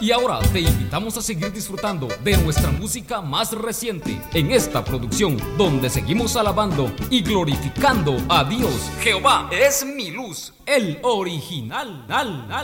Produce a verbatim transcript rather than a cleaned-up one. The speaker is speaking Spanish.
Y ahora te invitamos a seguir disfrutando de nuestra música más reciente en esta producción donde seguimos alabando y glorificando a Dios. Jehová es mi luz, el original. Al, al.